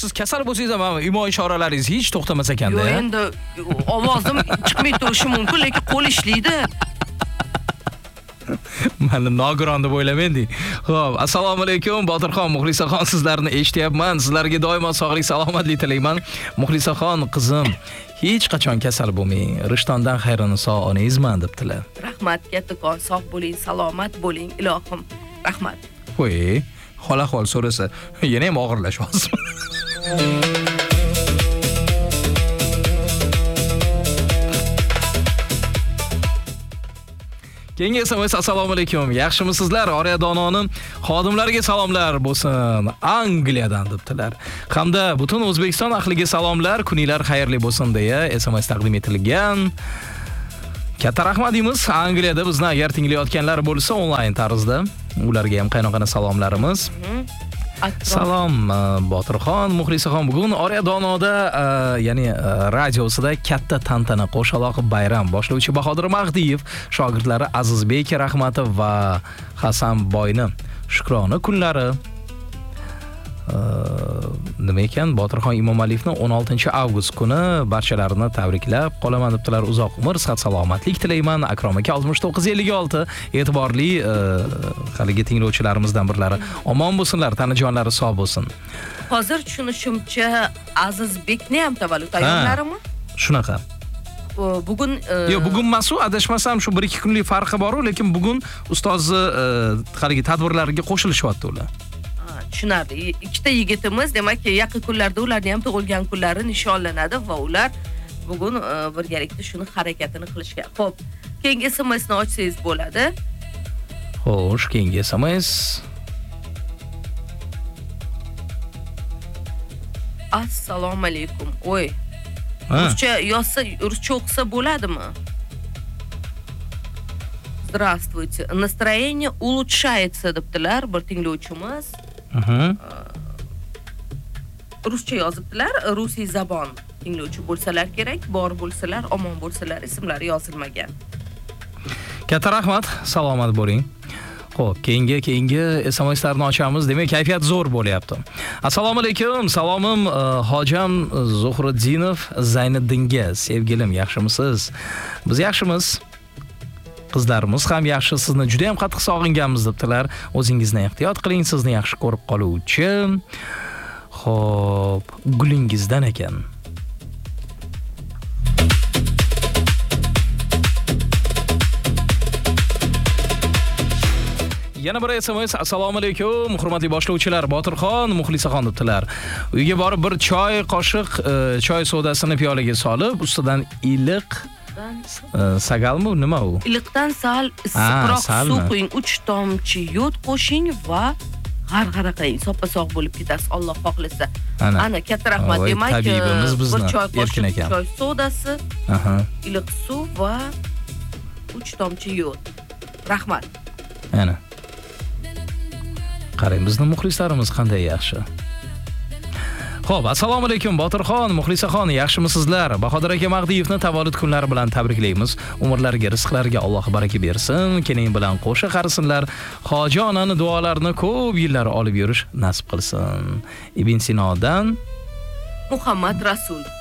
siz kasal bo'lsangiz ham imo ishoralaringiz hech to'xtamas ekanda. Yo'q, endi ovozim chiqmay turishi mumkin, lekin qo'l ishlaydi. Meni nogiron deb o'ylamang. Xo'p, assalomu alaykum Botirxon, Muxlisaxon sizlarni eshityapman. Sizlarga doimo sog'lik, salomatlik tilayman. Muxlisaxon qizim, hech qachon kasal bo'lmang. Rishtondan Xayriniso onangizman debdilar. Rahmat, kattakon, sog' bo'ling, salomat bo'ling, ilohim. Rahmat. Qo'y, hol-ahvol so'rasa, yana ham og'irlashyapsiz. Keyingi SMS assalomu alaykum. Yaxshimisizlar? Oriya Dononing xodimlariga salomlar bo'lsin. Angliyadan debdilar. Hamda butun O'zbekiston ahliga salomlar, kuninglar xayrli bo'lsin deya SMS taqdim etilgan. Katta rahmat deymiz. Angliyada bizni agar tinglayotganlar bo'lsa onlayn tarzda, ularga ham qaynoqana salomlarimiz. Salom Botirxon, Muxlisaxon, bugun Oriya Donoda, ya'ni radiosida katta tantana qo'shaloq bayram boshlovchi Bahodir Mahdiyev shogirdlari Azizbek Rahmatov va Hasan Boyni shukrona kunlari. Nima ekan, Botirxon Imomaliyevni 16-avgust kuni barchalarini tabriklab qolaman debdilar. Uzoq umr, sihat salomatlik tilayman. Akrom aka 6956 e'tiborli haligi tinglovchilarimizdan birlari omon bo'lsinlar, tanajonlari sog' bo'lsin. Hozir tushunishimcha Azizbekni ham tavallud ayollarimi? Shunaqa. Bugun yo'q, bugun masu adashmasam shu 1-2 kunlik farqi bor, lekin bugun ustozni haligi tadbirlarga qo'shilishyapti ular. Tushunarli. Ikkita yigitimiz, demak, yaqin kunlarda ularni ham tug'ilgan kunlari nishonlanadi va ular bugun birgalikda shuni harakatini qilishgan. Xo'p, keyingi SMSni ochsangiz bo'ladi. Xo'sh, keyingi SMS. Assalomu alaykum. Oy. Ruscha yozsa, ruscha o'qisa bo'ladimi? Здравствуйте. Настроение улучшается, debdilar bir tinglovchimiz. Ruscha yozibdilar, rusiy zabon tinglovchi bo'lsalar kerak, bor bo'lsalar, omon bo'lsalar, ismlari yozilmagan. Katta rahmat, salomat bo'ling. Xo'p, keyingi SMSlarni ochamiz. Demak, kayfiyat zo'r bo'lyapti. Assalomu alaykum. Salomim Hojam Zuhriddinov Zayniddinga. Sevgilim, yaxshimisiz? Biz yaxshimiz. Qizlarimiz ham yaxshi, sizni juda ham qattiq sog'inganmiz debdilar. O'zingizni ehtiyot qiling, sizni yaxshi ko'rib qoluvchi. Xo'p, gulingizdan ekan. Yana bir SMS. Assalomu alaykum, hurmatli boshlovchilar, Botirxon, Muxlisaxon debdilar. Uyga borib bir choy qoshiq choy sodasini piyolaga solib, ustidan iliq sagalmi nima u? Iliqdan sal issiqroq suv qo'ying, 3 tomchi yod qo'shing va g'arg'ara qiling. Soppa-sog' bo'lib ketasiz, Alloh xohlasa. Ana katta rahmat. Demak, bir choy qoshiq choy sodasi, iliq suv va 3 tomchi yod. Rahmat. Ana. Qarang, bizning muxlislarimiz qanday yaxshi. Xo'p, assalomu alaykum Botirxon, Muxlisaxon, yaxshimisizlar? Bahodir aka Mahdiyevni tavallud kunlari bilan tabriklaymiz. Umrlariga, rizqlariga Alloh baraka bersin, keling bilan qo'sha qarisinlar. Hoji onani duolarini ko'p yillar olib yurish nasib qilsin. Ibn Sinodan Muhammad Rasul.